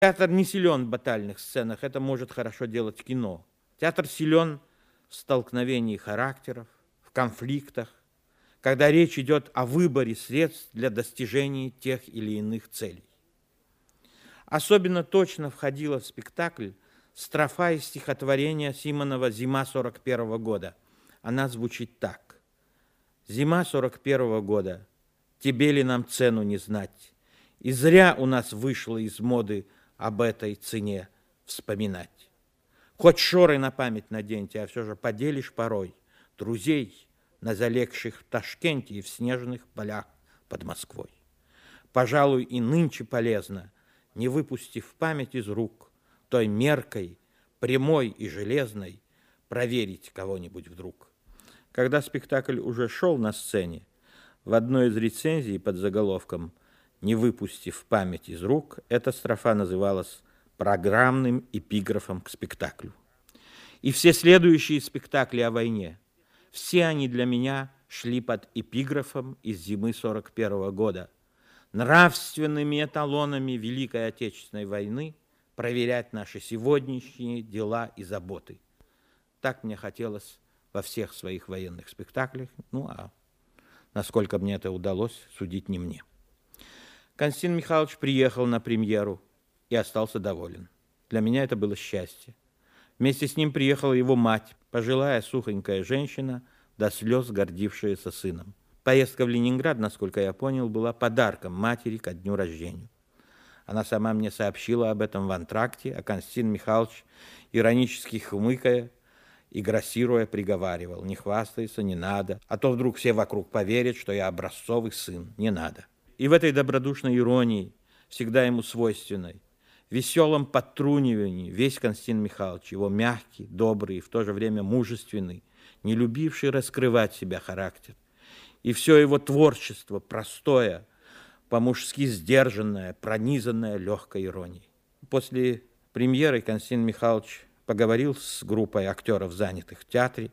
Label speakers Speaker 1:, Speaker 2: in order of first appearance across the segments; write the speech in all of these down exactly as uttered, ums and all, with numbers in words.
Speaker 1: Театр не силен в батальных сценах, это может хорошо делать кино. Театр силен в столкновении характеров, в конфликтах, когда речь идет о выборе средств для достижения тех или иных целей. Особенно точно входила в спектакль строфа из стихотворения Симонова «Зима сорок первого года». Она звучит так. «Зима сорок первого года, тебе ли нам цену не знать? И зря у нас вышло из моды об этой цене вспоминать. Хоть шоры на память наденьте, а все же поделишь порой друзей на залегших в Ташкенте и в снежных полях под Москвой. Пожалуй, и нынче полезно, не выпустив память из рук, той меркой, прямой и железной, проверить кого-нибудь вдруг». Когда спектакль уже шел на сцене, в одной из рецензий под заголовком «Не выпустив память из рук» эта строфа называлась программным эпиграфом к спектаклю. И все следующие спектакли о войне, все они для меня шли под эпиграфом из «Зимы сорок первого года», нравственными эталонами Великой Отечественной войны проверять наши сегодняшние дела и заботы. Так мне хотелось во всех своих военных спектаклях, ну а насколько мне это удалось, судить не мне. Константин Михайлович приехал на премьеру и остался доволен. Для меня это было счастье. Вместе с ним приехала его мать, пожилая сухонькая женщина, до слез гордившаяся сыном. Поездка в Ленинград, насколько я понял, была подарком матери ко дню рождения. Она сама мне сообщила об этом в антракте, а Константин Михайлович, иронически хмыкая и грассируя, приговаривал: «Не хвастайся, не надо, а то вдруг все вокруг поверят, что я образцовый сын, не надо». И в этой добродушной иронии, всегда ему свойственной, веселом подтрунивании весь Константин Михайлович, его мягкий, добрый и в то же время мужественный, не любивший раскрывать себя характер, и все его творчество простое, по-мужски сдержанное, пронизанное легкой иронией. После премьеры Константин Михайлович поговорил с группой актеров, занятых в театре,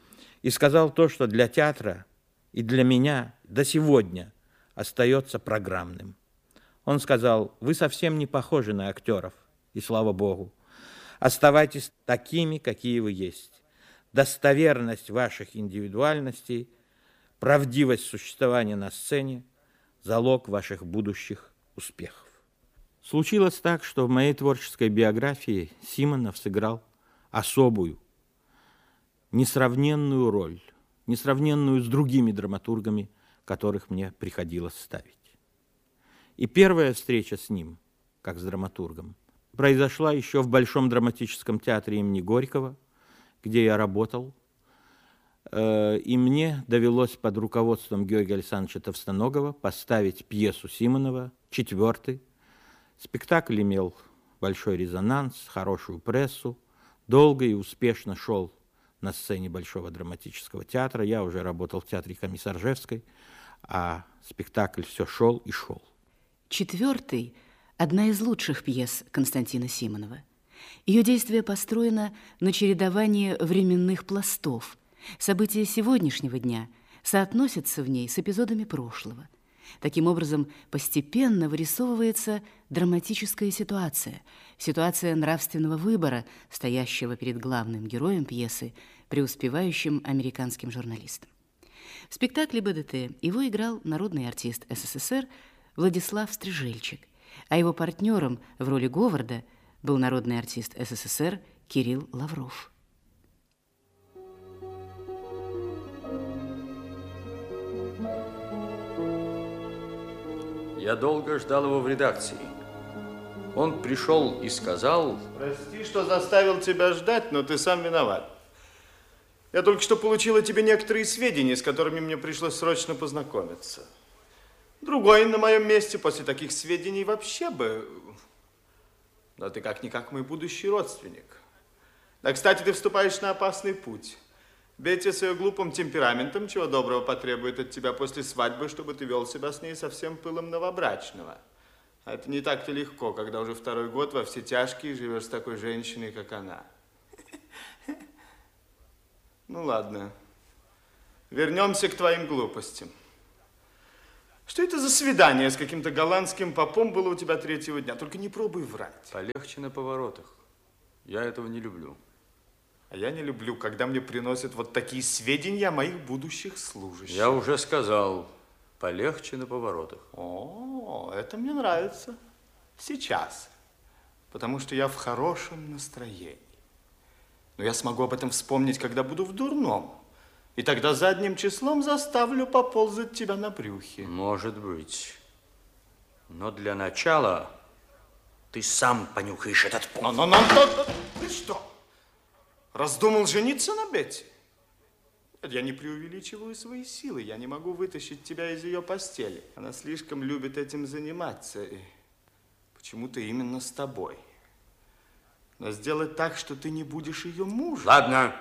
Speaker 1: и сказал то, что для театра и для меня до сегодня остается программным. Он сказал: «Вы совсем не похожи на актеров, и слава Богу. Оставайтесь такими, какие вы есть. Достоверность ваших индивидуальностей, правдивость существования на сцене – залог ваших будущих успехов». Случилось так, что в моей творческой биографии Симонов сыграл особую, несравненную роль, несравненную с другими драматургами, которых мне приходилось ставить. И первая встреча с ним, как с драматургом, произошла еще в Большом драматическом театре имени Горького, где я работал, и мне довелось под руководством Георгия Александровича Товстоногова поставить пьесу Симонова, четвертый. Спектакль имел большой резонанс, хорошую прессу, долго и успешно шел на сцене Большого драматического театра. Я уже работал в театре Комиссаржевской, а спектакль все шел и шел.
Speaker 2: «Четвертый» – одна из лучших пьес Константина Симонова. Ее действие построено на чередовании временных пластов. События сегодняшнего дня соотносятся в ней с эпизодами прошлого. Таким образом, постепенно вырисовывается драматическая ситуация, ситуация нравственного выбора, стоящего перед главным героем пьесы, преуспевающим американским журналистом. В спектакле БДТ его играл народный артист СССР Владислав Стрижельчик, а его партнером в роли Говарда был народный артист СССР Кирилл Лавров.
Speaker 3: Я долго ждал его в редакции. Он пришел и сказал...
Speaker 4: Прости, что заставил тебя ждать, но ты сам виноват. Я только что получил о тебе некоторые сведения, с которыми мне пришлось срочно познакомиться. Другой на моем месте после таких сведений вообще бы... Но ты как-никак мой будущий родственник. Да, кстати, ты вступаешь на опасный путь. Бетти с ее глупым темпераментом чего доброго потребует от тебя после свадьбы, чтобы ты вел себя с ней со всем пылом новобрачного. А это не так-то легко, когда уже второй год во все тяжкие живешь с такой женщиной, как она. Ну ладно, вернемся к твоим глупостям. Что это за свидание с каким-то голландским попом было у тебя третьего дня? Только не пробуй врать.
Speaker 3: Полегче на поворотах. Я этого не люблю.
Speaker 4: А я не люблю, когда мне приносят вот такие сведения о моих будущих служащих.
Speaker 3: Я уже сказал, полегче на поворотах.
Speaker 4: О, это мне нравится. Сейчас. Потому что я в хорошем настроении. Но я смогу об этом вспомнить, когда буду в дурном. И тогда задним числом заставлю поползать тебя на брюхе.
Speaker 3: Может быть. Но для начала ты сам понюхаешь этот пол.
Speaker 4: Но, но, но, но, ты что? Раздумал жениться на Бетти? Я не преувеличиваю свои силы. Я не могу вытащить тебя из ее постели. Она слишком любит этим заниматься. И почему-то именно с тобой. Но сделать так, что ты не будешь ее мужем.
Speaker 3: Ладно.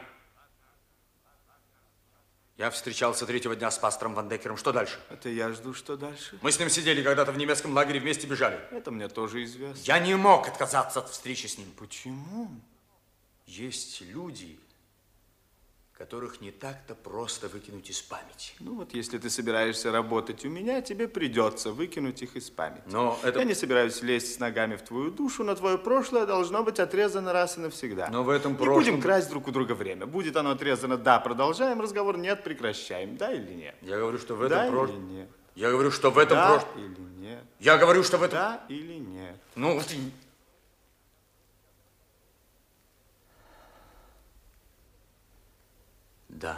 Speaker 3: Я встречался третьего дня с пастором Ван Деккером. Что дальше?
Speaker 4: Это я жду, что дальше.
Speaker 3: Мы с ним сидели когда-то в немецком лагере, вместе бежали.
Speaker 4: Это мне тоже известно.
Speaker 3: Я не мог отказаться от встречи с ним.
Speaker 4: Почему?
Speaker 3: Есть люди, которых не так-то просто выкинуть из памяти.
Speaker 4: Ну вот, если ты собираешься работать у меня, тебе придется выкинуть их из памяти.
Speaker 3: Но это...
Speaker 4: Я не собираюсь лезть с ногами в твою душу, но твое прошлое должно быть отрезано раз и навсегда.
Speaker 3: Но в этом
Speaker 4: не
Speaker 3: прошлом...
Speaker 4: будем красть друг у друга время. Будет оно отрезано, да, продолжаем разговор, нет, прекращаем. Да или нет?
Speaker 3: Я говорю, что в этом
Speaker 4: да
Speaker 3: прошлом...
Speaker 4: или нет?
Speaker 3: Я говорю, что в этом
Speaker 4: да
Speaker 3: прошлом...
Speaker 4: или нет?
Speaker 3: Я говорю, что в этом...
Speaker 4: Да или нет?
Speaker 3: Ну, ты... Да.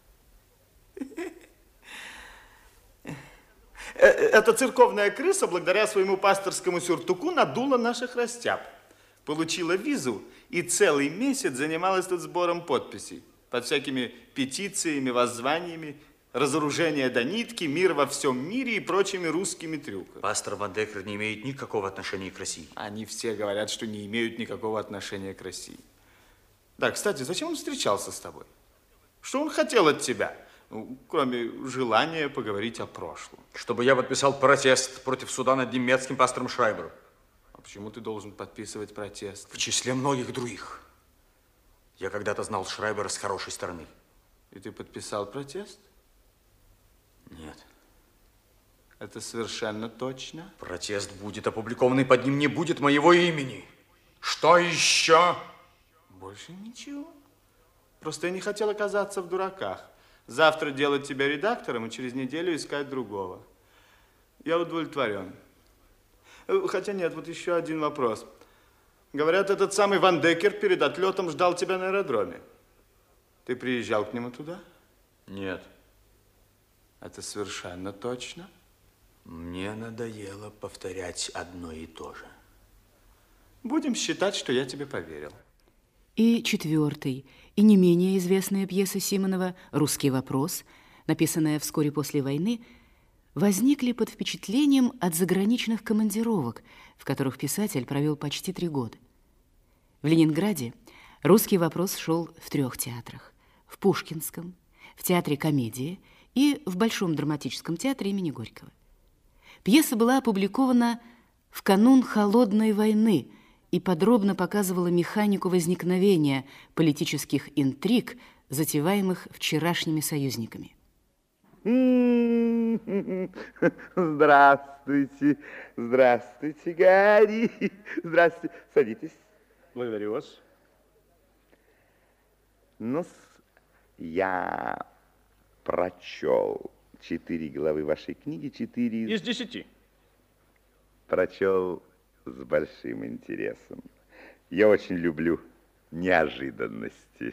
Speaker 4: Эта церковная крыса, благодаря своему пасторскому сюртуку, надула наших растяб. Получила визу и целый месяц занималась тут сбором подписей. Под всякими петициями, воззваниями, разоружение до нитки, мир во всем мире и прочими русскими трюками.
Speaker 3: Пастор Ван Деккер не имеет никакого отношения к России.
Speaker 4: Они все говорят, что не имеют никакого отношения к России. Да, кстати, зачем он встречался с тобой? Что он хотел от тебя, ну, кроме желания поговорить о прошлом?
Speaker 3: Чтобы я подписал протест против суда над немецким пастором Шрайбером.
Speaker 4: А почему ты должен подписывать протест?
Speaker 3: В числе многих других. Я когда-то знал Шрайбера с хорошей стороны.
Speaker 4: И ты подписал протест?
Speaker 3: Нет.
Speaker 4: Это совершенно точно?
Speaker 3: Протест будет опубликован, и под ним не будет моего имени. Что еще?
Speaker 4: Больше ничего. Просто я не хотел оказаться в дураках. Завтра делать тебя редактором и через неделю искать другого. Я удовлетворен. Хотя нет, вот еще один вопрос. Говорят, этот самый Ван Деккер перед отлетом ждал тебя на аэродроме. Ты приезжал к нему туда?
Speaker 3: Нет.
Speaker 4: Это совершенно точно?
Speaker 3: Мне надоело повторять одно и то же.
Speaker 4: Будем считать, что я тебе поверил.
Speaker 2: И четвертый, и не менее известная пьеса Симонова «Русский вопрос», написанная вскоре после войны, возникли под впечатлением от заграничных командировок, в которых писатель провел почти три года. В Ленинграде «Русский вопрос» шел в трех театрах – в Пушкинском, в Театре комедии и в Большом драматическом театре имени Горького. Пьеса была опубликована в канун Холодной войны и подробно показывала механику возникновения политических интриг, затеваемых вчерашними союзниками.
Speaker 5: Здравствуйте, здравствуйте, Гарри. Здравствуйте. Садитесь.
Speaker 6: Благодарю вас.
Speaker 5: Ну, я прочел четыре главы вашей книги, четыре...
Speaker 6: Из десяти.
Speaker 5: Прочел с большим интересом. Я очень люблю неожиданности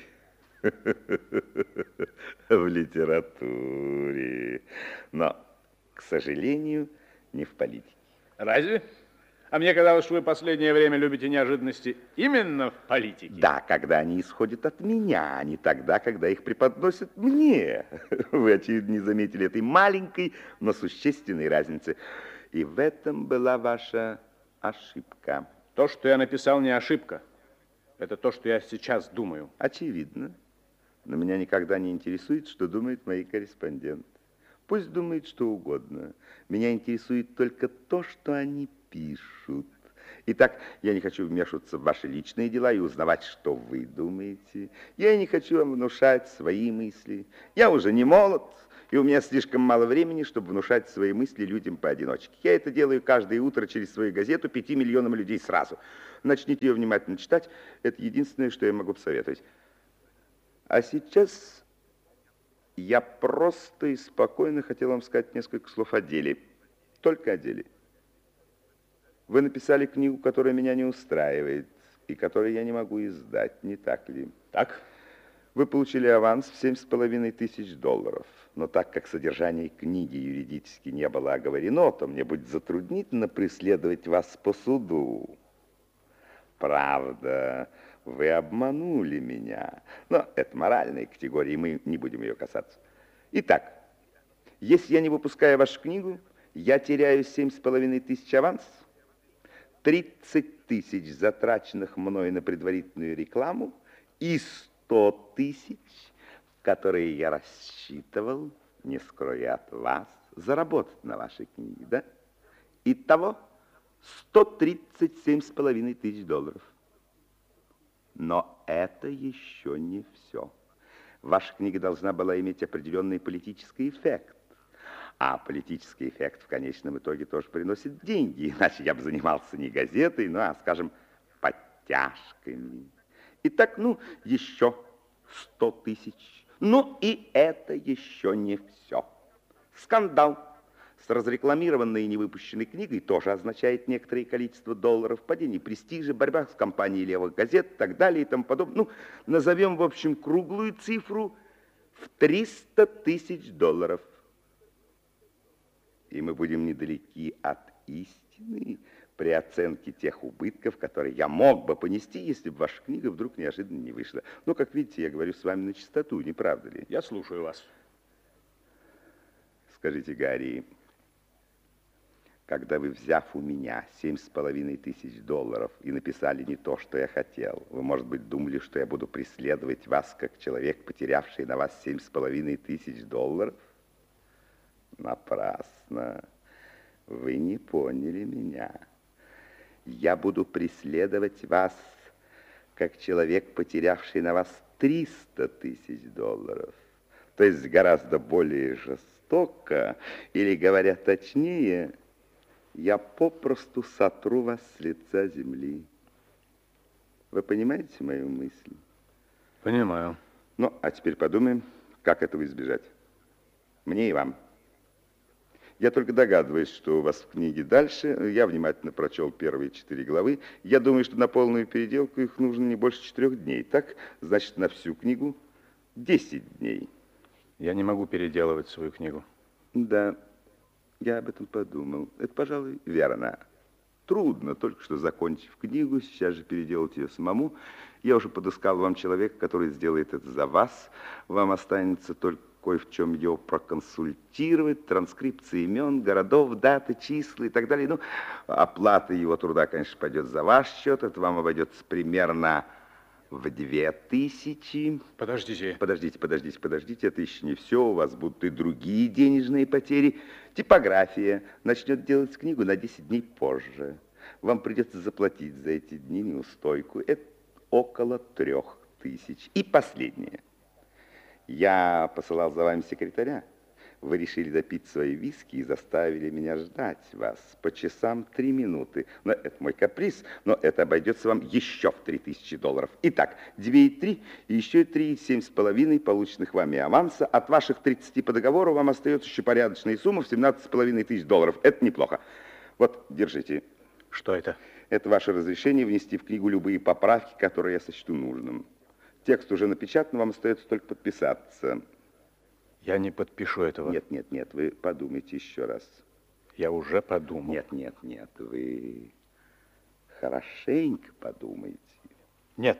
Speaker 5: в литературе, но, к сожалению, не в политике.
Speaker 6: Разве? А мне казалось, что вы последнее время любите неожиданности именно в политике.
Speaker 5: Да, когда они исходят от меня, а не тогда, когда их преподносят мне. Вы, очевидно, не заметили этой маленькой, но существенной разницы. И в этом была ваша ошибка.
Speaker 6: То, что я написал, не ошибка. Это то, что я сейчас думаю.
Speaker 5: Очевидно. Но меня никогда не интересует, что думают мои корреспонденты. Пусть думают что угодно. Меня интересует только то, что они пишут. Итак, я не хочу вмешиваться в ваши личные дела и узнавать, что вы думаете. Я не хочу вам внушать свои мысли. Я уже не молод И у меня слишком мало времени, чтобы внушать свои мысли людям поодиночке. Я это делаю каждое утро через свою газету пяти миллионам людей сразу. Начните ее внимательно читать. Это единственное, что я могу посоветовать. А сейчас я просто и спокойно хотел вам сказать несколько слов о деле. Только о деле. Вы написали книгу, которая меня не устраивает, и которую я не могу издать, не так ли?
Speaker 6: Так.
Speaker 5: Вы получили аванс в семь с половиной тысяч долларов. Но так как содержание книги юридически не было оговорено, то мне будет затруднительно преследовать вас по суду. Правда, вы обманули меня. Но это моральная категория, и мы не будем ее касаться. Итак, если я не выпускаю вашу книгу, я теряю семь с половиной тысяч аванс, тридцать тысяч затраченных мной на предварительную рекламу и сто тысяч, которые я рассчитывал, не скрою от вас, заработать на вашей книге, да? Итого сто тридцать семь с половиной тысяч долларов. Но это еще не все. Ваша книга должна была иметь определенный политический эффект. А политический эффект в конечном итоге тоже приносит деньги. Иначе я бы занимался не газетой, ну, а, скажем, подтяжками. Итак, ну, еще сто тысяч. Ну, и это еще не все. Скандал с разрекламированной и невыпущенной книгой тоже означает некоторое количество долларов, падение престижа, борьба с компанией левых газет и так далее и тому подобное. Ну, назовем, в общем, круглую цифру в триста тысяч долларов. И мы будем недалеки от истины при оценке тех убытков, которые я мог бы понести, если бы ваша книга вдруг неожиданно не вышла. Ну, как видите, я говорю с вами на чистоту, не правда ли?
Speaker 6: Я слушаю вас.
Speaker 5: Скажите, Гарри, когда вы, взяв у меня семь с половиной тысяч долларов и написали не то, что я хотел, вы, может быть, думали, что я буду преследовать вас, как человек, потерявший на вас семь с половиной тысяч долларов? Напрасно. Вы не поняли меня. Я буду преследовать вас, как человек, потерявший на вас триста тысяч долларов. То есть гораздо более жестоко, или, говоря точнее, я попросту сотру вас с лица земли. Вы понимаете мою мысль?
Speaker 6: Понимаю.
Speaker 5: Ну, а теперь подумаем, как этого избежать. Мне и вам. Я только догадываюсь, что у вас в книге дальше. Я внимательно прочел первые четыре главы. Я думаю, что на полную переделку их нужно не больше четырех дней. Так, значит, на всю книгу десять дней.
Speaker 6: Я не могу переделывать свою книгу.
Speaker 5: Да, я об этом подумал. Это, пожалуй, верно. Трудно, только что закончив книгу, сейчас же переделать ее самому. Я уже подыскал вам человека, который сделает это за вас. Вам останется только кое в чем ее проконсультировать, транскрипции имен, городов, даты, числа и так далее. Ну, оплата его труда, конечно, пойдет за ваш счет. Это вам обойдется примерно в две тысячи.
Speaker 6: Подождите.
Speaker 5: Подождите, подождите, подождите. Это еще не все. У вас будут и другие денежные потери. Типография начнет делать книгу на десять дней позже. Вам придется заплатить за эти дни неустойку. Это около трех тысяч. И последнее. Я посылал за вами секретаря. Вы решили допить свои виски и заставили меня ждать вас по часам три минуты. Но это мой каприз, но это обойдется вам еще в три тысячи долларов. Итак, две и три, и еще три, семь с половиной полученных вами аванса. От ваших тридцати по договору вам остается еще порядочная сумма в семнадцать с половиной тысяч долларов. Это неплохо. Вот, держите.
Speaker 6: Что это?
Speaker 5: Это ваше разрешение внести в книгу любые поправки, которые я сочту нужным. Текст уже напечатан, вам остается только подписаться.
Speaker 6: Я не подпишу этого.
Speaker 5: Нет, нет, нет, вы подумайте еще раз.
Speaker 6: Я уже подумал.
Speaker 5: Нет, нет, нет, вы хорошенько подумайте.
Speaker 6: Нет.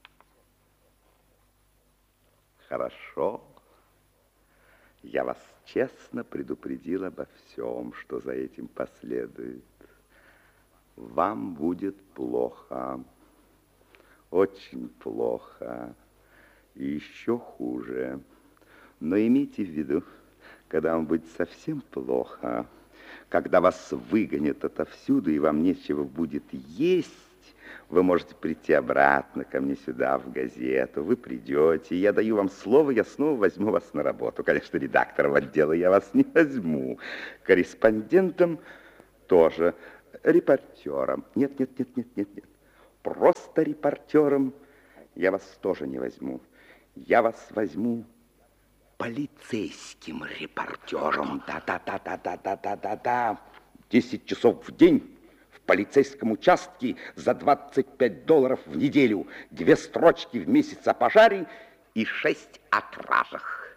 Speaker 5: Хорошо. Я вас честно предупредил обо всем, что за этим последует. Вам будет плохо. Очень плохо. И еще хуже. Но имейте в виду, когда вам будет совсем плохо, когда вас выгонят отовсюду, и вам нечего будет есть, Вы можете прийти обратно ко мне сюда, в газету. Вы придете, и я даю вам слово, я снова возьму вас на работу. Конечно, редактором отдела я вас не возьму. Корреспондентом тоже. Репортером. Нет, нет, нет, нет, нет, нет. Просто репортером я вас тоже не возьму. Я вас возьму полицейским репортером. Да-да-да-да-да-да-да-да. Десять часов в день в полицейском участке за двадцать пять долларов в неделю. Две строчки в месяц о пожаре и шесть о кражах.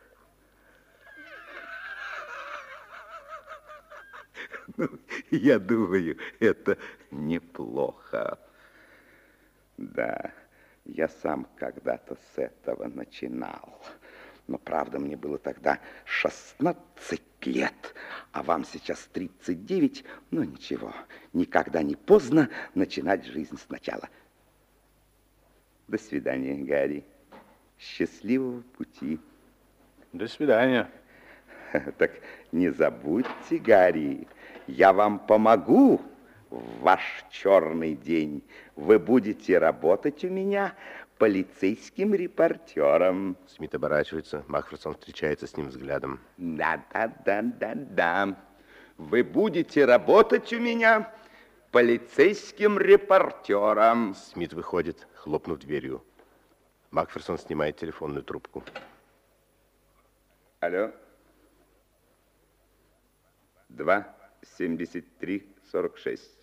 Speaker 5: Ну, я думаю, это неплохо. Да, я сам когда-то с этого начинал. Но, правда, мне было тогда шестнадцать лет, а вам сейчас тридцать девять. Но ничего, никогда не поздно начинать жизнь сначала. До свидания, Гарри. Счастливого пути.
Speaker 6: До свидания.
Speaker 5: Так не забудьте, Гарри, я вам помогу в ваш черный день. Вы будете работать у меня полицейским репортером.
Speaker 7: Смит оборачивается, Макферсон встречается с ним взглядом.
Speaker 5: Да-да-да-да-да. Вы будете работать у меня полицейским репортером.
Speaker 7: Смит выходит, хлопнув дверью. Макферсон снимает телефонную трубку.
Speaker 5: Алло. Два семьдесят три сорок шесть.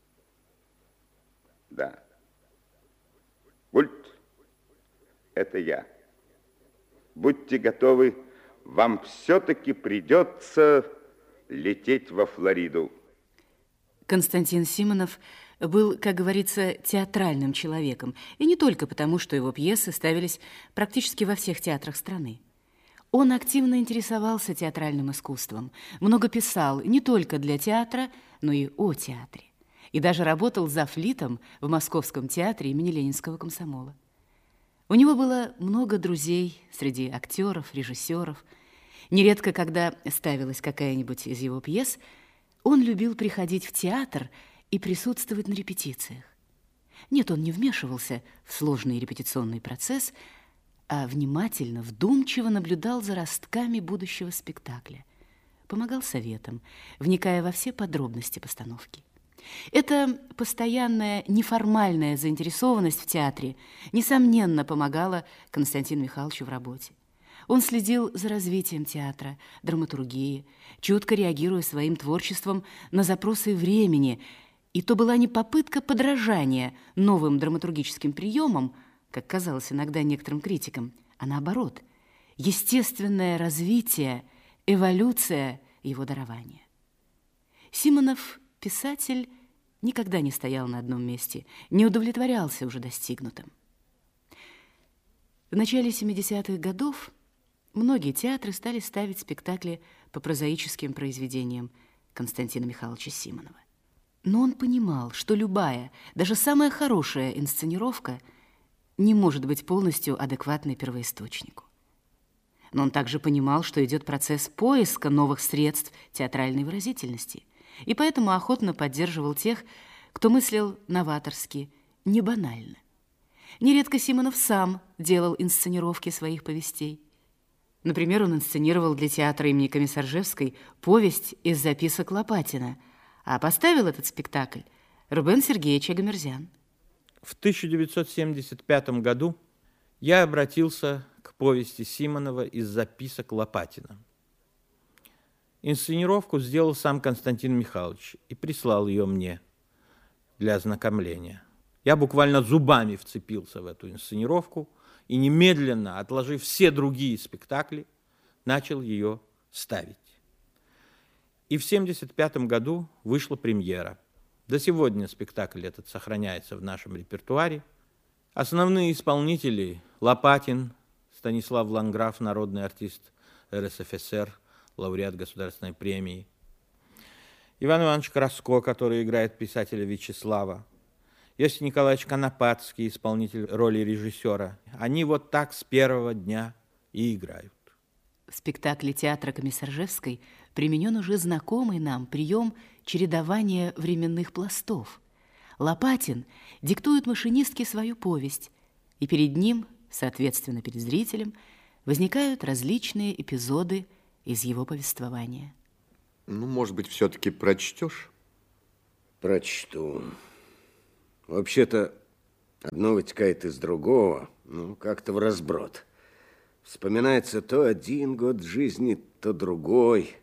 Speaker 5: Да. Гульт, это я. Будьте готовы, вам все-таки придется лететь во Флориду.
Speaker 2: Константин Симонов был, как говорится, театральным человеком. И не только потому, что его пьесы ставились практически во всех театрах страны. Он активно интересовался театральным искусством, много писал не только для театра, но и о театре. И даже работал завфлитом в Московском театре имени Ленинского комсомола. У него было много друзей среди актеров, режиссеров. Нередко, когда ставилась какая-нибудь из его пьес, он любил приходить в театр и присутствовать на репетициях. Нет, он не вмешивался в сложный репетиционный процесс, а внимательно, вдумчиво наблюдал за ростками будущего спектакля, помогал советам, вникая во все подробности постановки. Эта постоянная неформальная заинтересованность в театре, несомненно, помогала Константину Михайловичу в работе. Он следил за развитием театра, драматургии, чутко реагируя своим творчеством на запросы времени, и то была не попытка подражания новым драматургическим приемам, как казалось иногда некоторым критикам, а наоборот, естественное развитие, эволюция его дарования. Симонов, писатель, никогда не стоял на одном месте, не удовлетворялся уже достигнутым. В начале семидесятых годов многие театры стали ставить спектакли по прозаическим произведениям Константина Михайловича Симонова. Но он понимал, что любая, даже самая хорошая инсценировка не может быть полностью адекватной первоисточнику. Но он также понимал, что идет процесс поиска новых средств театральной выразительности, и поэтому охотно поддерживал тех, кто мыслил новаторски, не банально. Нередко Симонов сам делал инсценировки своих повестей. Например, он инсценировал для театра имени Комиссаржевской повесть из записок Лопатина, а поставил этот спектакль Рубен Сергеевич Агамерзян.
Speaker 1: В тысяча девятьсот семьдесят пятом году я обратился к повести Симонова из записок Лопатина. Инсценировку сделал сам Константин Михайлович и прислал ее мне для ознакомления. Я буквально зубами вцепился в эту инсценировку и немедленно, отложив все другие спектакли, начал ее ставить. И в семьдесят пятом году вышла премьера. До сегодня спектакль этот сохраняется в нашем репертуаре. Основные исполнители – Лопатин, Станислав Ланграф, народный артист эр эс эф эс эр, лауреат Государственной премии, Иван Иванович Краско, который играет писателя Вячеслава, Иосиф Николаевич Конопатский, исполнитель роли режиссера. Они вот так с первого дня и играют.
Speaker 2: В спектакле театра Комиссаржевской применен уже знакомый нам прием чередования временных пластов. Лопатин диктует машинистке свою повесть, и перед ним, соответственно, перед зрителем, возникают различные эпизоды из его повествования.
Speaker 8: Ну, может быть, все-таки прочтешь?
Speaker 9: Прочту. Вообще-то, одно вытекает из другого, ну, как-то в разброд. Вспоминается то один год жизни, то другой.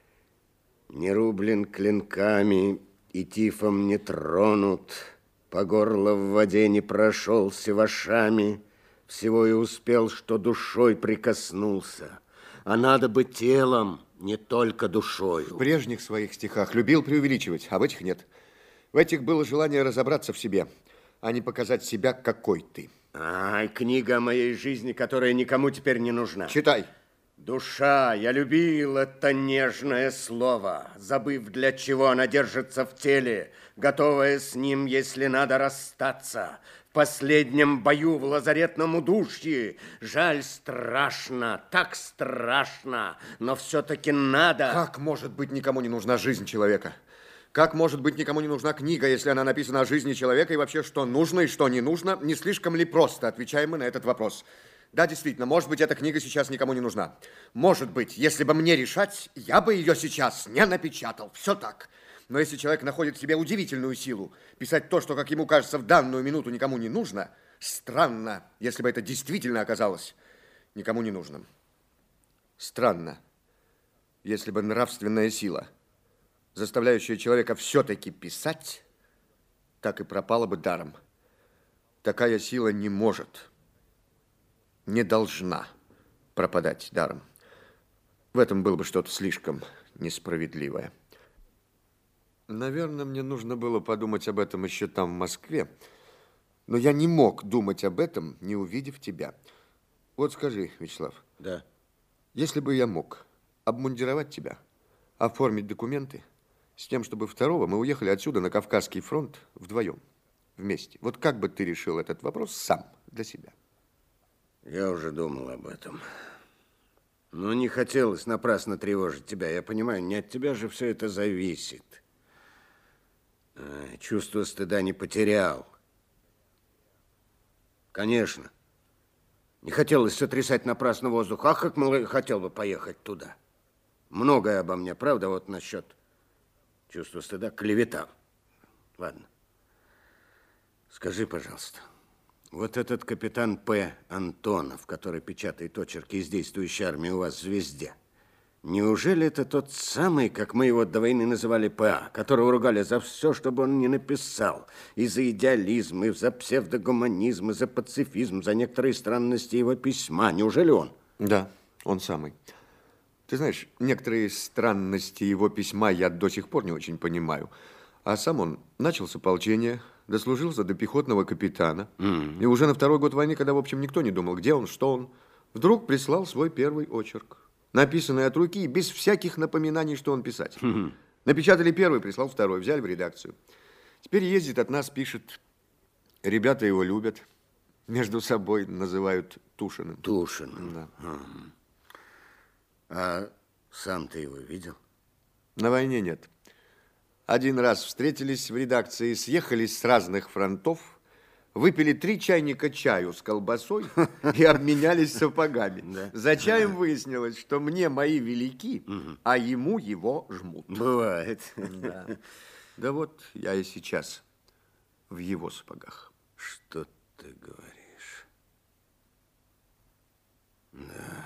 Speaker 9: Не рублен клинками и тифом не тронут, по горло в воде не прошелся вошами, всего и успел, что душой прикоснулся. А надо бы телом, не только душою.
Speaker 8: В прежних своих стихах любил преувеличивать, а в этих нет. В этих было желание разобраться в себе, а не показать себя, какой ты.
Speaker 9: Ай, книга о моей жизни, которая никому теперь не нужна.
Speaker 8: Читай.
Speaker 9: Душа, я любил это нежное слово, забыв, для чего она держится в теле, готовая с ним, если надо, расстаться. В последнем бою в лазаретном удушье. Жаль, страшно, так страшно, но все-таки надо.
Speaker 8: Как может быть никому не нужна жизнь человека? Как может быть никому не нужна книга, если она написана о жизни человека, и вообще, что нужно и что не нужно? Не слишком ли просто отвечаем мы на этот вопрос? Да, действительно, может быть, эта книга сейчас никому не нужна. Может быть, если бы мне решать, я бы ее сейчас не напечатал. Все так. Но если человек находит в себе удивительную силу писать то, что, как ему кажется, в данную минуту никому не нужно, странно, если бы это действительно оказалось никому не нужным. Странно, если бы нравственная сила, заставляющая человека все-таки писать, так и пропала бы даром. Такая сила не может, не должна пропадать даром. В этом было бы что-то слишком несправедливое. Наверное, мне нужно было подумать об этом еще там, в Москве. Но я не мог думать об этом, не увидев тебя. Вот скажи, Вячеслав.
Speaker 9: Да.
Speaker 8: Если бы я мог обмундировать тебя, оформить документы, с тем, чтобы второго мы уехали отсюда на Кавказский фронт вдвоем, вместе. Вот как бы ты решил этот вопрос сам, для себя?
Speaker 9: Я уже думал об этом. Но не хотелось напрасно тревожить тебя. Я понимаю, не от тебя же все это зависит. А, чувство стыда не потерял. Конечно. Не хотелось сотрясать напрасно воздух. Ах, как мало хотел бы поехать туда. Многое обо мне, правда, вот насчет чувства стыда, клевета. Ладно. Скажи, пожалуйста, вот этот капитан П. Антонов, который печатает очерки из действующей армии у вас в «Звезде», неужели это тот самый, как мы его до войны называли, П.А., которого ругали за все, что бы он ни написал, и за идеализм, и за псевдогуманизм, и за пацифизм, за некоторые странности его письма? Неужели он?
Speaker 8: Да, он самый. Ты знаешь, некоторые странности его письма я до сих пор не очень понимаю. А сам он начал с ополчения, дослужился до пехотного капитана. Mm-hmm. И уже на второй год войны, когда, в общем, никто не думал, где он, что он, вдруг прислал свой первый очерк, написанный от руки, без всяких напоминаний, что он писатель. Mm-hmm. Напечатали первый, прислал второй, взяли в редакцию. Теперь ездит от нас, пишет. Ребята его любят. Между собой называют Тушиным.
Speaker 9: Тушиным.
Speaker 8: Да.
Speaker 9: Mm-hmm. А сам ты его видел?
Speaker 8: На войне нет. Один раз встретились в редакции, съехались с разных фронтов, выпили три чайника чаю с колбасой и обменялись сапогами. За чаем выяснилось, что мне мои велики, а ему его жмут.
Speaker 9: Бывает.
Speaker 8: Да. Да вот я и сейчас в его сапогах.
Speaker 9: Что ты говоришь? Да.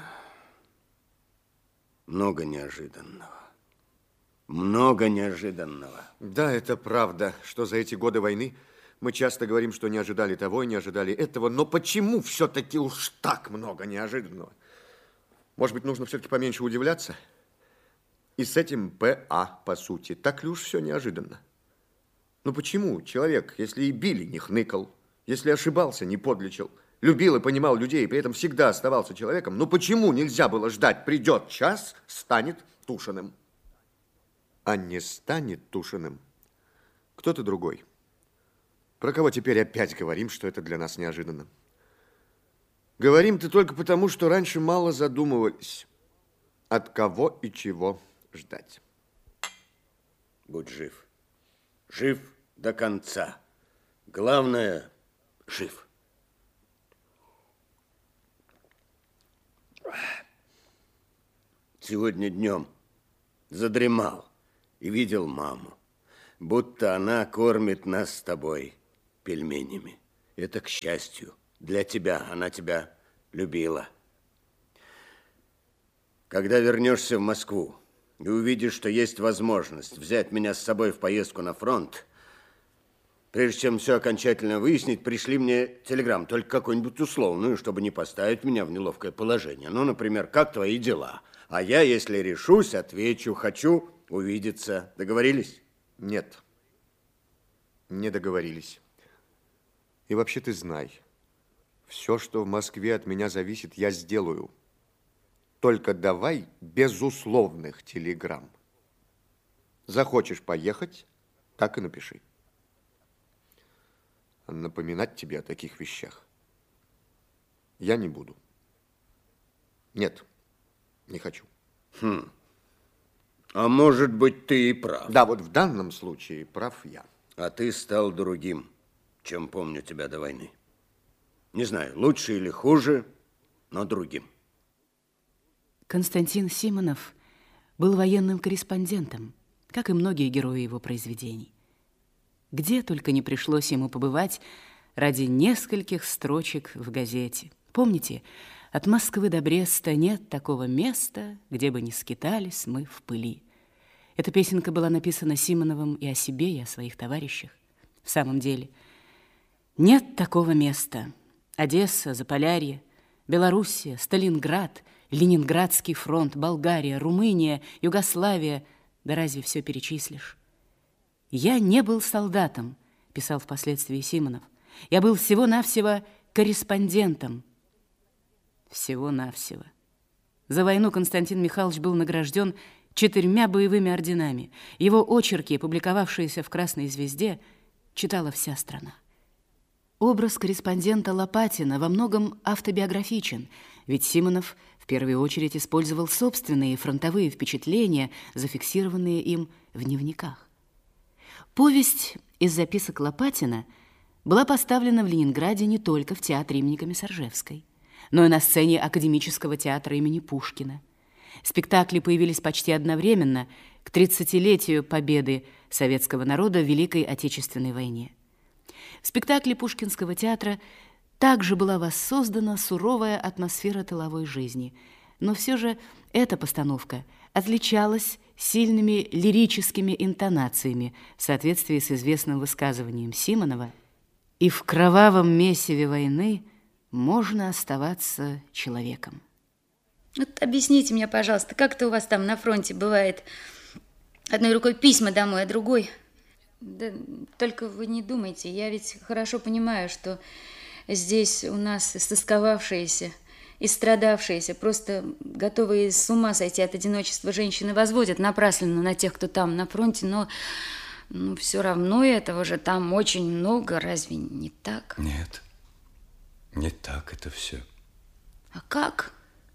Speaker 9: Много неожиданного. Много неожиданного.
Speaker 8: Да, это правда, что за эти годы войны мы часто говорим, что не ожидали того и не ожидали этого, но почему все-таки уж так много неожиданного? Может быть, нужно все-таки поменьше удивляться? И с этим П.А., по сути, так ли уж все неожиданно? Ну почему человек, если и били, не хныкал, если ошибался, не подлечил, любил и понимал людей, и при этом всегда оставался человеком, ну почему нельзя было ждать, придет час, станет Тушиным? А не станет Тушиным кто-то другой. Про кого теперь опять говорим, что это для нас неожиданно? Говорим-то только потому, что раньше мало задумывались, от кого и чего ждать.
Speaker 9: Будь жив. Жив до конца. Главное, жив. Сегодня днем задремал и видел маму, будто она кормит нас с тобой пельменями. Это к счастью. Для тебя. Она тебя любила. Когда вернешься в Москву и увидишь, что есть возможность взять меня с собой в поездку на фронт, прежде чем все окончательно выяснить, пришли мне телеграмму, только какую-нибудь условную, чтобы не поставить меня в неловкое положение. Ну, например, как твои дела? А я, если решусь, отвечу, хочу увидеться. Договорились?
Speaker 8: Нет, не договорились. И вообще ты знай, все, что в Москве от меня зависит, я сделаю. Только давай безусловных телеграмм. Захочешь поехать, так и напиши. Напоминать тебе о таких вещах я не буду. Нет, не хочу.
Speaker 9: Хм. А может быть, ты и прав.
Speaker 8: Да, вот в данном случае прав я.
Speaker 9: А ты стал другим, чем помню тебя до войны. Не знаю, лучше или хуже, но другим.
Speaker 2: Константин Симонов был военным корреспондентом, как и многие герои его произведений. Где только не пришлось ему побывать ради нескольких строчек в газете. Помните, от Москвы до Бреста нет такого места, где бы не скитались мы в пыли. Эта песенка была написана Симоновым и о себе, и о своих товарищах. В самом деле, нет такого места. Одесса, Заполярье, Белоруссия, Сталинград, Ленинградский фронт, Болгария, Румыния, Югославия. Да разве все перечислишь? «Я не был солдатом», – писал впоследствии Симонов. «Я был всего-навсего корреспондентом». Всего-навсего. За войну Константин Михайлович был награжден четырьмя боевыми орденами. Его очерки, публиковавшиеся в «Красной звезде», читала вся страна. Образ корреспондента Лопатина во многом автобиографичен, ведь Симонов в первую очередь использовал собственные фронтовые впечатления, зафиксированные им в дневниках. Повесть из записок Лопатина была поставлена в Ленинграде не только в театре имени Комиссаржевской, но и на сцене Академического театра имени Пушкина. Спектакли появились почти одновременно к тридцатилетию победы советского народа в Великой Отечественной войне. В спектакле Пушкинского театра также была воссоздана суровая атмосфера тыловой жизни, но все же эта постановка отличалась сильными лирическими интонациями в соответствии с известным высказыванием Симонова: «И в кровавом месиве войны можно оставаться человеком».
Speaker 10: Вот объясните мне, пожалуйста, как это у вас там на фронте бывает? Одной рукой письма домой, а другой... Да только вы не думайте, я ведь хорошо понимаю, что здесь у нас истосковавшиеся, истрадавшиеся, просто готовые с ума сойти от одиночества женщины возводят напрасленно на тех, кто там на фронте, но ну, все равно этого же там очень много, разве не так?
Speaker 3: Нет, не так это все.
Speaker 10: А как?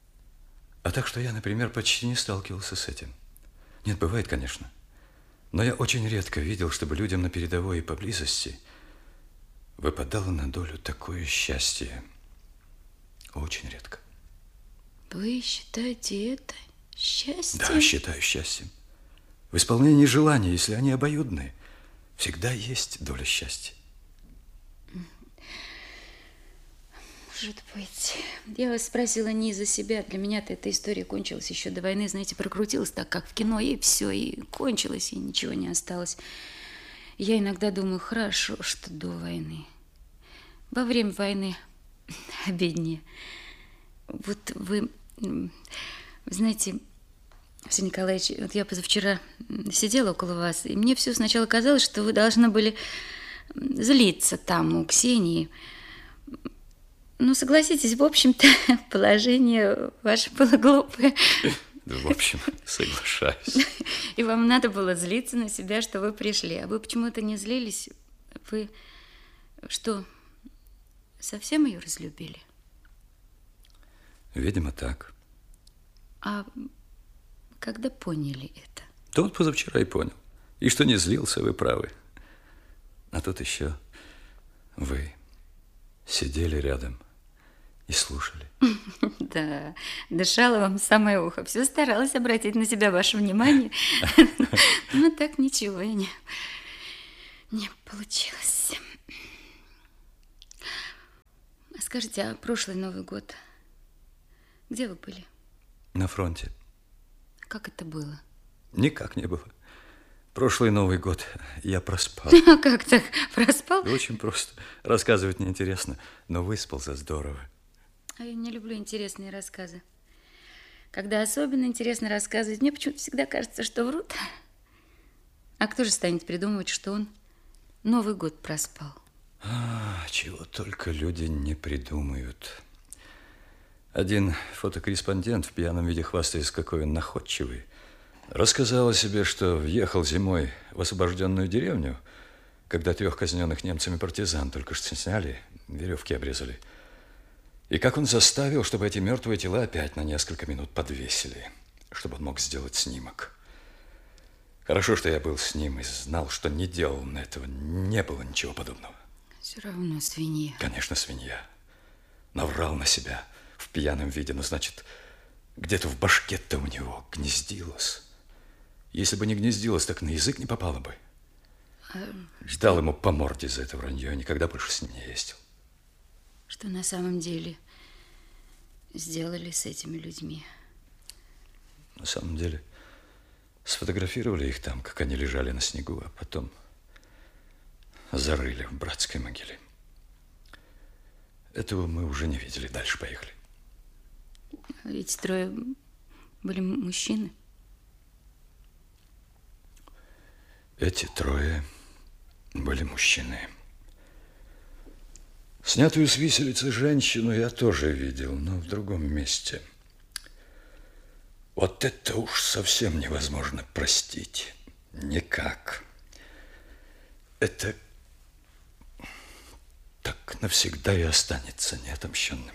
Speaker 3: А так, что я, например, почти не сталкивался с этим. Нет, бывает, конечно. Но я очень редко видел, чтобы людям на передовой и поблизости выпадало на долю такое счастье. Очень редко.
Speaker 10: Вы считаете это счастьем?
Speaker 3: Да, считаю счастьем. В исполнении желаний, если они обоюдные, всегда есть доля счастья.
Speaker 10: Может быть. Я вас спросила не из-за себя. Для меня-то эта история кончилась еще до войны. Знаете, прокрутилась так, как в кино, и все, и кончилось, и ничего не осталось. Я иногда думаю, хорошо, что до войны. Во время войны обиднее. Вот вы, вы знаете, Арсений Николаевич, вот я позавчера сидела около вас, и мне все сначала казалось, что вы должны были злиться там у Ксении. Ну, согласитесь, в общем-то, положение ваше было глупое.
Speaker 3: Да, в общем, соглашаюсь.
Speaker 10: И вам надо было злиться на себя, что вы пришли. А вы почему-то не злились? Вы что, совсем ее разлюбили?
Speaker 3: Видимо, так.
Speaker 10: А когда поняли это?
Speaker 3: Да вот позавчера и понял. И что не злился, вы правы. А тут еще Вы сидели рядом и слушали.
Speaker 10: Да, дышала вам в самое ухо. Все старалась обратить на себя ваше внимание. Но так ничего и не, не получилось. Скажите, а прошлый Новый год, где вы были?
Speaker 3: На фронте.
Speaker 10: Как это было?
Speaker 3: Никак не было. Прошлый Новый год я проспал.
Speaker 10: Как так? Проспал?
Speaker 3: Очень просто. Рассказывать неинтересно, но выспался здорово.
Speaker 10: А я не люблю интересные рассказы. Когда особенно интересно рассказывать, мне почему-то всегда кажется, что врут. А кто же станет придумывать, что он Новый год проспал?
Speaker 3: А, чего только люди не придумают. Один фотокорреспондент в пьяном виде, хвастаясь, какой он находчивый, рассказал о себе, что въехал зимой в освобожденную деревню, когда трех казненных немцами партизан только что сняли, веревки обрезали. И как он заставил, чтобы эти мертвые тела опять на несколько минут подвесили, чтобы он мог сделать снимок. Хорошо, что я был с ним и знал, что не делал он этого, не было ничего подобного.
Speaker 10: Все равно свинья.
Speaker 3: Конечно, свинья. Наврал на себя в пьяном виде, но, значит, где-то в башке-то у него гнездилось. Если бы не гнездилось, так на язык не попало бы.
Speaker 10: А
Speaker 3: Ждал ему по морде за это вранье, никогда больше с ним не ездил.
Speaker 10: что на самом деле сделали с этими людьми?
Speaker 3: На самом деле, сфотографировали их там, как они лежали на снегу, а потом зарыли в братской могиле. Этого мы уже не видели. Дальше поехали.
Speaker 10: Эти трое были мужчины?
Speaker 3: Эти трое были мужчины. Снятую с виселицы женщину я тоже видел, но в другом месте. Вот это уж совсем невозможно простить. Никак. Это так навсегда и останется неотомщенным.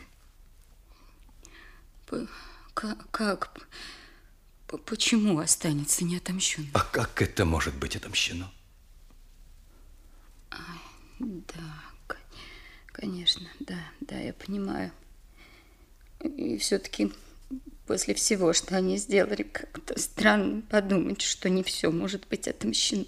Speaker 10: Как? как? Почему останется неотомщенным?
Speaker 3: А как это может быть отомщено?
Speaker 10: А, да, конечно, да, да, я понимаю. И все-таки после всего, что они сделали, как-то странно подумать, что не все может быть отомщено.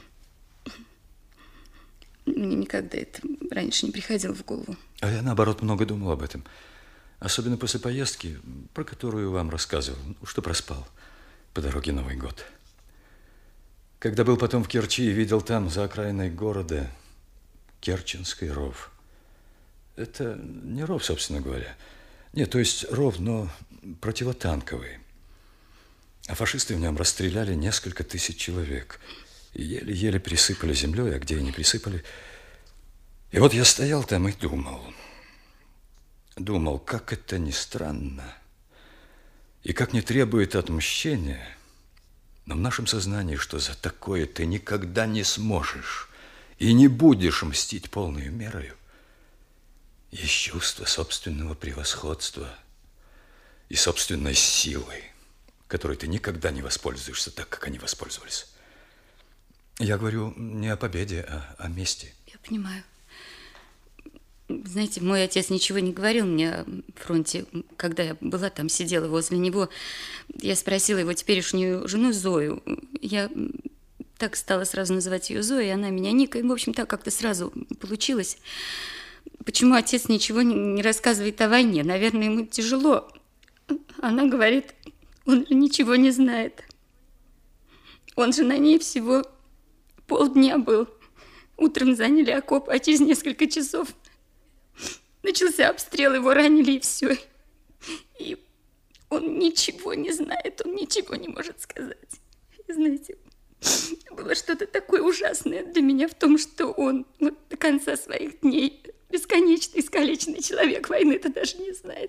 Speaker 10: Мне никогда это раньше не приходило в голову.
Speaker 3: А я, наоборот, много думал об этом. Особенно после поездки, про которую вам рассказывал, что проспал по дороге Новый год. Когда был потом в Керчи и видел там, за окраиной города, Керченский ров. Это не ров, собственно говоря. Нет, то есть ров, но противотанковый. А фашисты в нем расстреляли несколько тысяч человек. И еле-еле присыпали землей, а где и не присыпали. И вот я стоял там и думал. Думал, как это ни странно. И как не требует отмщения, но в нашем сознании, что за такое ты никогда не сможешь и не будешь мстить полной мерою, есть чувство собственного превосходства и собственной силы, которой ты никогда не воспользуешься так, как они воспользовались. Я говорю не о победе, а о мести.
Speaker 10: Я понимаю. Знаете, мой отец ничего не говорил мне о фронте. Когда я была там, сидела возле него, я спросила его теперешнюю жену Зою. Я так стала сразу называть ее Зоей, и она меня Ника. И, в общем, так как-то сразу получилось. Почему отец ничего не рассказывает о войне? Наверное, ему тяжело. Она говорит, он же ничего не знает. Он же на ней всего полдня был. Утром заняли окоп, а через несколько часов начался обстрел, его ранили, и все. И он ничего не знает, он ничего не может сказать. И знаете, было что-то такое ужасное для меня в том, что он вот до конца своих дней бесконечно искалеченный человек, войны-то даже не знает.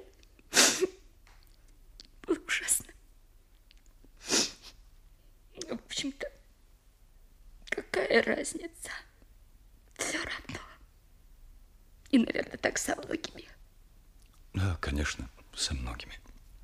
Speaker 10: Было ужасно. Но, в общем-то, какая разница? Все равно. И, наверное, так со многими.
Speaker 3: Да, конечно, со многими.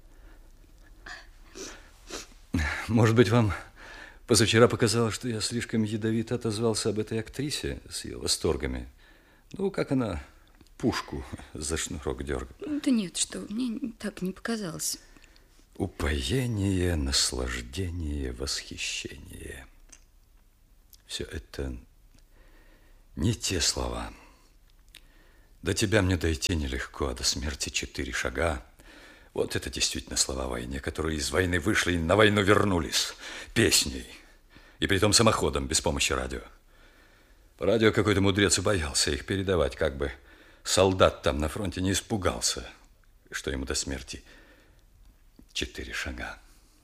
Speaker 3: Может быть, вам позавчера показалось, что я слишком ядовито отозвался об этой актрисе с ее восторгами Ну, как она пушку за шнурок дергает.
Speaker 10: Да нет, что, мне так не показалось.
Speaker 3: Упоение, наслаждение, восхищение. Все это не те слова. До тебя мне дойти нелегко, а до смерти четыре шага. Вот это действительно слова о войне, которые из войны вышли и на войну вернулись. Песней. И притом самоходом, без помощи радио. По радио какой-то мудрец и боялся их передавать, как бы солдат там на фронте не испугался, что ему до смерти четыре шага.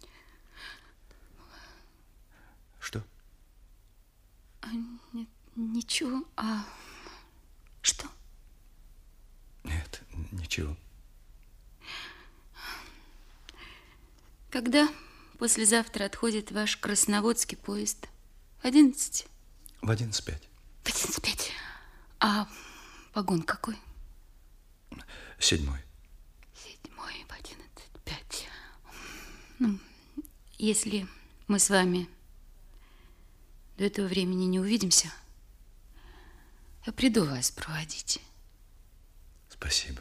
Speaker 3: Что?
Speaker 10: А, нет, ничего. А что?
Speaker 3: Нет, ничего.
Speaker 10: Когда послезавтра отходит ваш красноводский поезд? В одиннадцать?
Speaker 3: В одиннадцать пять.
Speaker 10: В одиннадцать пять. А вагон какой?
Speaker 3: Седьмой.
Speaker 10: Седьмой в одиннадцать пять. Ну, если мы с вами до этого времени не увидимся, я приду вас проводить.
Speaker 3: Спасибо.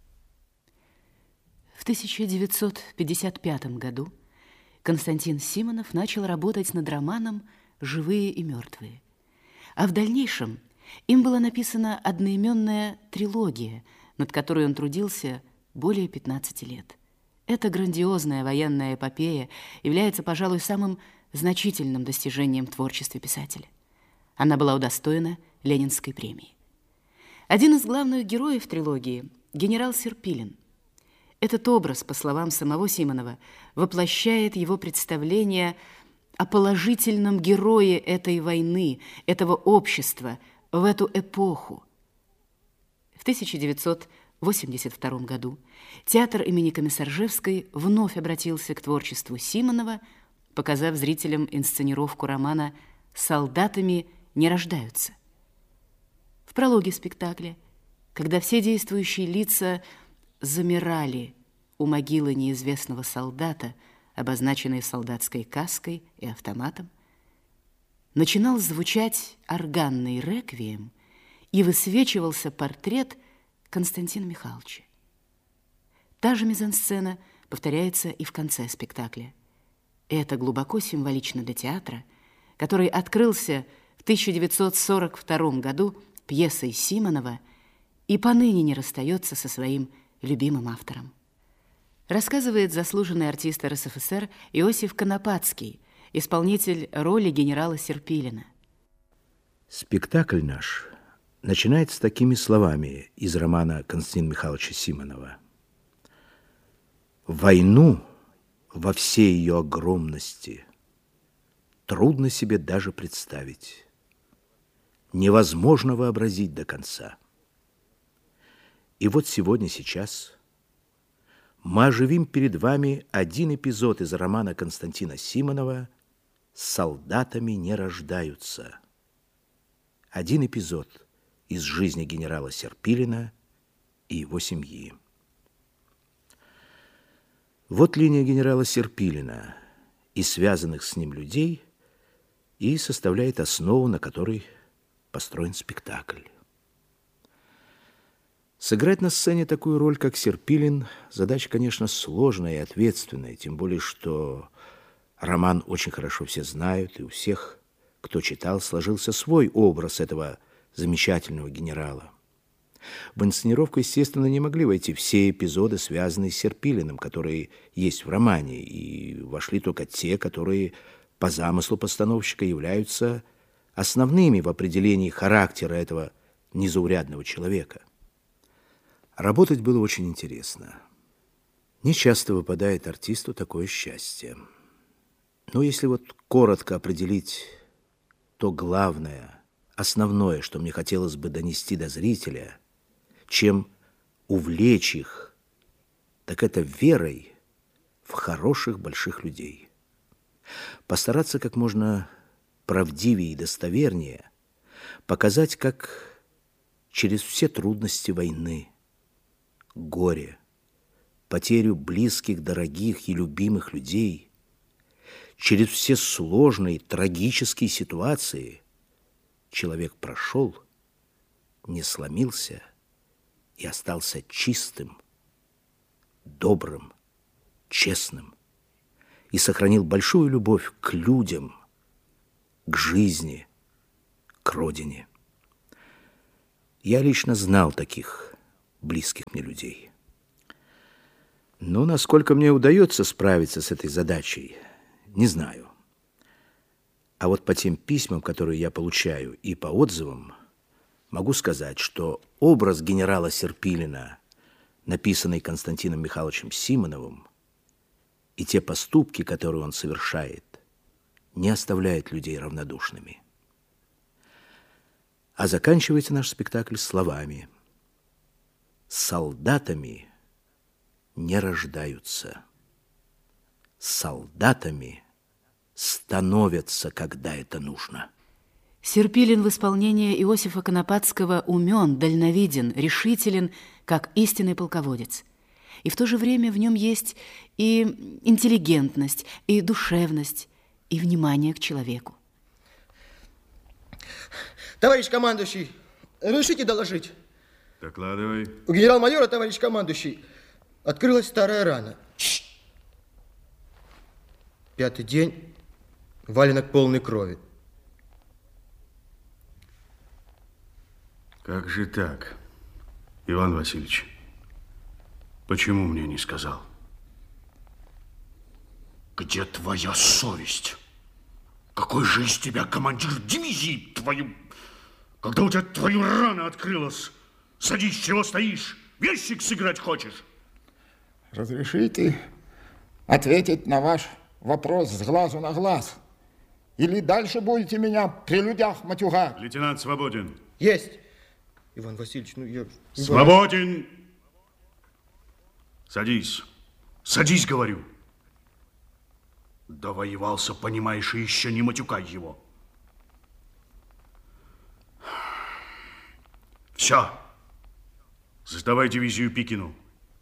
Speaker 2: В тысяча девятьсот пятьдесят пятом году Константин Симонов начал работать над романом «Живые и мертвые». А в дальнейшем им была написана одноименная трилогия, над которой он трудился более пятнадцати лет. Эта грандиозная военная эпопея является, пожалуй, самым значительным достижением в творчестве писателя. Она была удостоена Ленинской премии. Один из главных героев трилогии – генерал Серпилин. Этот образ, по словам самого Симонова, воплощает его представление о положительном герое этой войны, этого общества в эту эпоху. В тысяча девятьсот восемьдесят втором году театр имени Комиссаржевской вновь обратился к творчеству Симонова, показав зрителям инсценировку романа «Солдатами не рождаются». В прологе спектакля, когда все действующие лица замирали у могилы неизвестного солдата, обозначенной солдатской каской и автоматом, начинал звучать органный реквием и высвечивался портрет Константина Михайловича. Та же мизансцена повторяется и в конце спектакля. Это глубоко символично для театра, который открылся в тысяча девятьсот сорок втором году пьесой Симонова и поныне не расстается со своим любимым автором. Рассказывает заслуженный артист эр эс эф эс эр Иосиф Конопатский, исполнитель роли генерала Серпилина.
Speaker 11: Спектакль наш начинается с такими словами из романа Константина Михайловича Симонова. «Войну во всей ее огромности трудно себе даже представить, невозможно вообразить до конца. И вот сегодня, сейчас мы оживим перед вами один эпизод из романа Константина Симонова «С солдатами не рождаются». Один эпизод из жизни генерала Серпилина и его семьи. Вот линия генерала Серпилина и связанных с ним людей и составляет основу, на которой построен спектакль. Сыграть на сцене такую роль, как Серпилин, задача, конечно, сложная и ответственная, тем более, что роман очень хорошо все знают, и у всех, кто читал, сложился свой образ этого замечательного генерала. В инсценировку, естественно, не могли войти все эпизоды, связанные с Серпилиным, которые есть в романе, и вошли только те, которые по замыслу постановщика являются основными в определении характера этого незаурядного человека. Работать было очень интересно. Не часто выпадает артисту такое счастье. Но если вот коротко определить то главное, основное, что мне хотелось бы донести до зрителя, чем увлечь их, так это верой в хороших больших людей. Постараться как можно правдивее и достовернее показать, как через все трудности войны, горе, потерю близких, дорогих и любимых людей, через все сложные, трагические ситуации человек прошел не сломился и остался чистым, добрым, честным и сохранил большую любовь к людям, к жизни, к родине. Я лично знал таких близких мне людей. Но насколько мне удается справиться с этой задачей, не знаю. А вот по тем письмам, которые я получаю, и по отзывам, могу сказать, что образ генерала Серпилина, написанный Константином Михайловичем Симоновым, и те поступки, которые он совершает, не оставляют людей равнодушными. А заканчивается наш спектакль словами: «С солдатами не рождаются, с солдатами становятся, когда это нужно».
Speaker 2: Серпилин в исполнении Иосифа Конопатского умен, дальновиден, решителен, как истинный полководец. И в то же время в нем есть и интеллигентность, и душевность, и внимание к человеку.
Speaker 12: Товарищ командующий, разрешите доложить?
Speaker 6: Докладывай.
Speaker 12: У генерал-майора, товарищ командующий, открылась старая рана. Пятый день, валенок полный крови.
Speaker 6: Как же так, Иван Васильевич? Почему мне не сказал?
Speaker 13: Где твоя совесть? Какой же из тебя командир дивизии твою? Когда у тебя твою рану открылась? Садись, чего стоишь? Вещик сыграть хочешь?
Speaker 14: Разрешите ответить на ваш вопрос с глазу на глаз? Или дальше будете меня при людях матюгать?
Speaker 6: Лейтенант свободен.
Speaker 12: Есть. Иван Васильевич, ну я...
Speaker 6: Свободен. Садись. Садись, говорю.
Speaker 13: Довоевался, понимаешь, и еще не матюкай его. Все.
Speaker 6: Сдавай дивизию Пикину.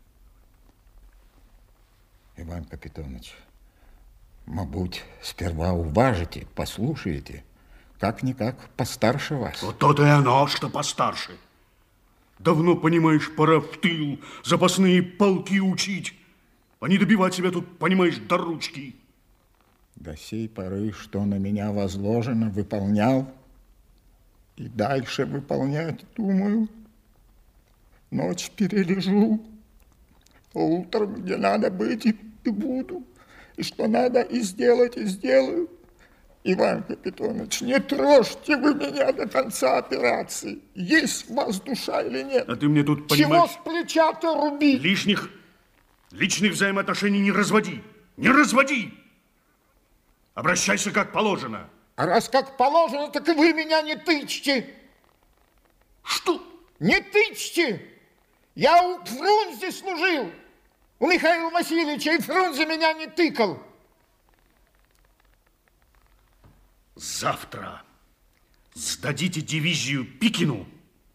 Speaker 14: Иван Капитонович, мабуть, сперва уважите, послушаете, как-никак постарше вас.
Speaker 13: Вот то-то и оно, что постарше.
Speaker 6: Давно, понимаешь, пора в тыл запасные полки учить, а не добивать себя тут, понимаешь, до ручки.
Speaker 14: До сей поры, что на меня возложено, выполнял. И дальше выполнять, думаю. Ночь перележу, а утром, где надо быть, и, и буду. И что надо и сделать, и сделаю. Иван Капитонович, не трожьте вы меня до конца операции. Есть в вас душа или нет?
Speaker 6: А ты мне тут, понимаешь...
Speaker 14: Чего с плеча-то рубить?
Speaker 6: Лишних, личных взаимоотношений не разводи. Не разводи! Обращайся как положено.
Speaker 14: А раз как положено, так и вы меня не тычьте.
Speaker 13: Что?
Speaker 14: Не тычьте! Я у Фрунзе служил. У Михаила Васильевича, и Фрунзе меня не тыкал.
Speaker 6: Завтра сдадите дивизию Пикину.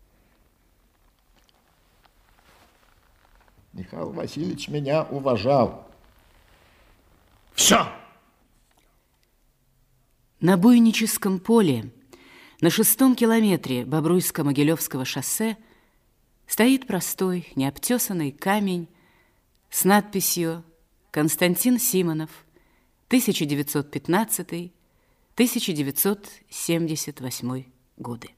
Speaker 14: Михаил Васильевич меня уважал.
Speaker 6: Все!
Speaker 2: На Буйническом поле, на шестом километре Бобруйско-Могилевского шоссе, стоит простой, необтесанный камень с надписью «Константин Симонов, тысяча девятьсот пятнадцатый — тысяча девятьсот семьдесят восьмой годы».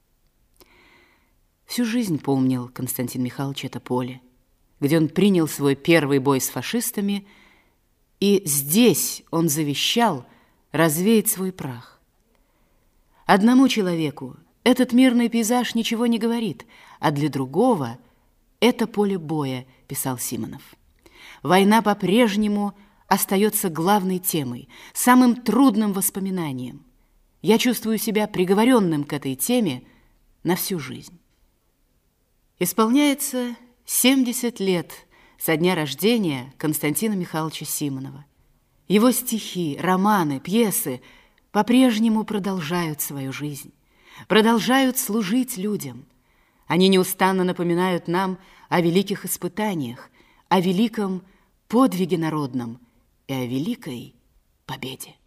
Speaker 2: Всю жизнь помнил Константин Михайлович это поле, где он принял свой первый бой с фашистами, и здесь он завещал развеять свой прах. Одному человеку этот мирный пейзаж ничего не говорит, а для другого это поле боя, писал Симонов. Война по-прежнему остается главной темой, самым трудным воспоминанием. Я чувствую себя приговоренным к этой теме на всю жизнь. Исполняется семьдесят лет со дня рождения Константина Михайловича Симонова. Его стихи, романы, пьесы по-прежнему продолжают свою жизнь, продолжают служить людям. Они неустанно напоминают нам о великих испытаниях, о великом подвиге народном и о великой победе.